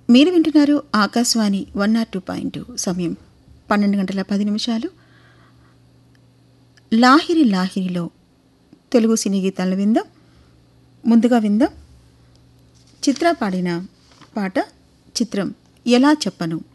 మీరు వింటున్నారు ఆకాశవాణి 102.2 సమయం 12 గంటల 10 నిమిషాలు. లాహిరి లాహిరిలో తెలుగు సినీ గీతాలను విందాం. ముందుగా విందాం చిత్ర పాడిన పాట. చిత్రం ఎలా చెప్పను.